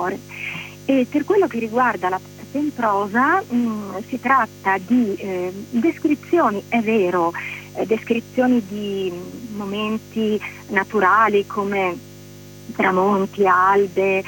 cuore. E per quello che riguarda la parte in prosa, si tratta di descrizioni, è vero, descrizioni di momenti naturali come tramonti, albe,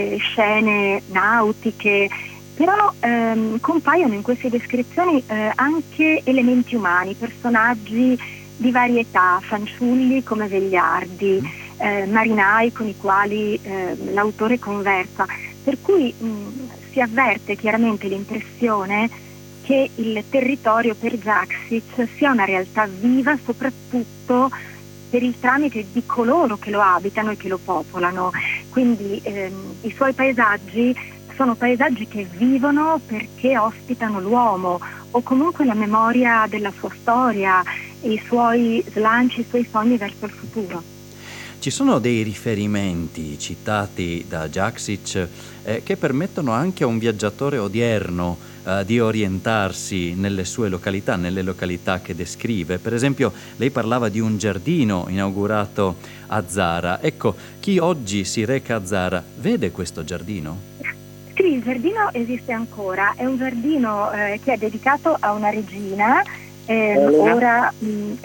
scene nautiche, però compaiono in queste descrizioni anche elementi umani, personaggi di varietà, fanciulli come vegliardi, marinai con i quali l'autore conversa, per cui si avverte chiaramente l'impressione che il territorio per Jaksic sia una realtà viva, soprattutto per il tramite di coloro che lo abitano e che lo popolano. Quindi i suoi paesaggi sono paesaggi che vivono perché ospitano l'uomo, o comunque la memoria della sua storia, i suoi slanci, i suoi sogni verso il futuro. Ci sono dei riferimenti citati da Jaksic che permettono anche a un viaggiatore odierno di orientarsi nelle sue località, nelle località che descrive. Per esempio, lei parlava di un giardino inaugurato a Zara. Ecco, chi oggi si reca a Zara vede questo giardino? Sì, il giardino esiste ancora, è un giardino che è dedicato a una regina, ora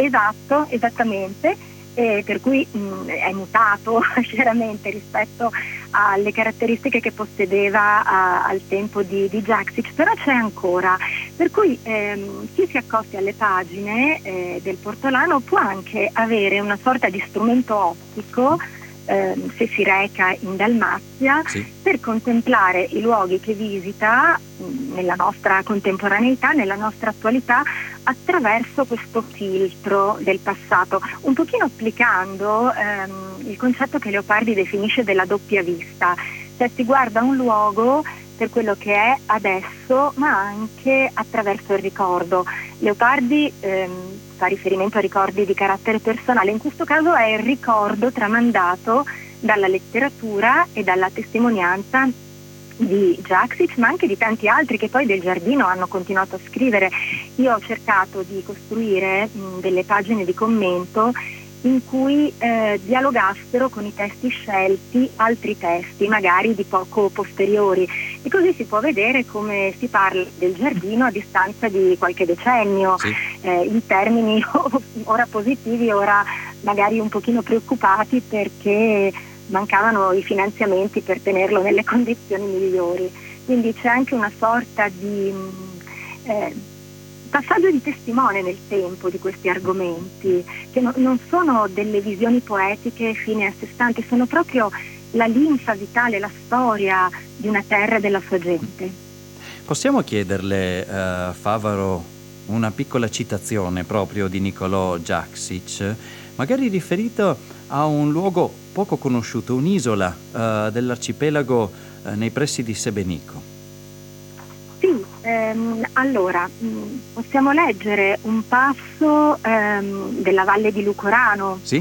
esattamente, per cui è mutato chiaramente rispetto alle caratteristiche che possedeva al tempo di Jaksic, però c'è ancora, per cui chi si accosti alle pagine del Portolano può anche avere una sorta di strumento ottico se si reca in Dalmazia, sì, per contemplare i luoghi che visita nella nostra contemporaneità, nella nostra attualità, attraverso questo filtro del passato, un pochino applicando il concetto che Leopardi definisce della doppia vista, cioè si guarda un luogo per quello che è adesso, ma anche attraverso il ricordo. Leopardi fa riferimento a ricordi di carattere personale, in questo caso è il ricordo tramandato dalla letteratura e dalla testimonianza di Jaksic, ma anche di tanti altri che poi del giardino hanno continuato a scrivere. Io ho cercato di costruire delle pagine di commento in cui dialogassero con i testi scelti altri testi, magari di poco posteriori, e così si può vedere come si parla del giardino a distanza di qualche decennio, sì, in termini ora positivi, ora magari un pochino preoccupati perché mancavano i finanziamenti per tenerlo nelle condizioni migliori. Quindi c'è anche una sorta di passaggio di testimone nel tempo di questi argomenti, che non sono delle visioni poetiche fine a sé stanti, sono proprio la linfa vitale, la storia di una terra e della sua gente. Possiamo chiederle, Favaro, una piccola citazione proprio di Niccolò Jaksic, magari riferito a un luogo poco conosciuto, un'isola dell'arcipelago nei pressi di Sebenico? Sì, allora possiamo leggere un passo della Valle di Lucorano, sì,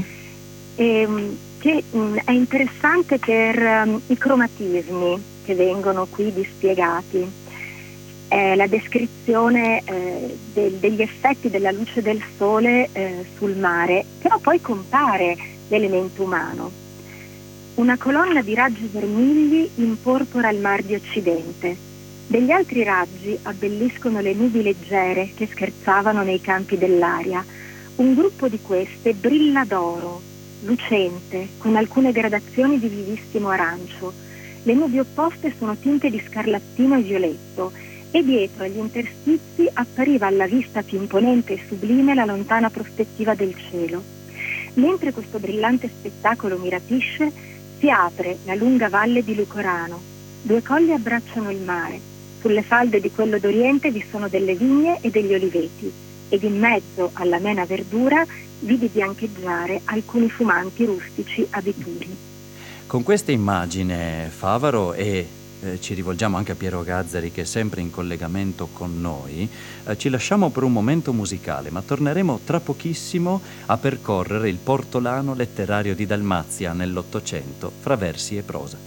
che è interessante per i cromatismi che vengono qui dispiegati. La descrizione degli effetti della luce del sole sul mare, però poi compare l'elemento umano. Una colonna di raggi vermigli imporpora il mar di occidente. Degli altri raggi abbelliscono le nubi leggere che scherzavano nei campi dell'aria. Un gruppo di queste brilla d'oro, lucente, con alcune gradazioni di vivissimo arancio. Le nubi opposte sono tinte di scarlattino e violetto, e dietro agli interstizi appariva alla vista più imponente e sublime la lontana prospettiva del cielo. Mentre questo brillante spettacolo mi rapisce, si apre la lunga valle di Lucorano. 2 colli abbracciano il mare. Sulle falde di quello d'Oriente vi sono delle vigne e degli oliveti, ed in mezzo all'amena verdura vidi biancheggiare alcuni fumanti rustici abituri. Con questa immagine, Favaro, e ci rivolgiamo anche a Piero Gazzari che è sempre in collegamento con noi, ci lasciamo per un momento musicale, ma torneremo tra pochissimo a percorrere il portolano letterario di Dalmazia nell'Ottocento fra versi e prosa.